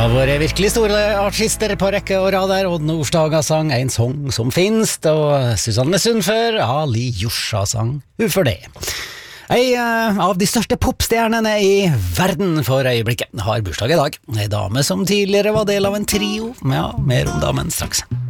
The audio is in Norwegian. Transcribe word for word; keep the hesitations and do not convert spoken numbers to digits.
Av våre virkelig store artister på rekke og rader, Odd Nordstoga sang En sång som finst, og Susanne Sundfør, Ali Josha sang Ufor det. Ei uh, av de største popstjernene i verden for øyeblikket har bursdag i dag. Ei dame som tidligere var del av en trio. Ja, mer om damen straks.